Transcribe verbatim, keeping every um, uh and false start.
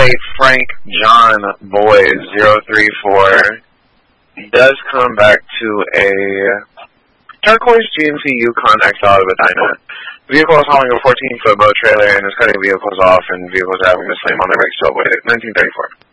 Frank John Boyd zero three four does come back to a turquoise G M C Yukon X L with Edina. The vehicle is hauling a fourteen foot boat trailer and is cutting vehicles off, and vehicles are having to slam on the brakes to avoid it. nineteen thirty-four.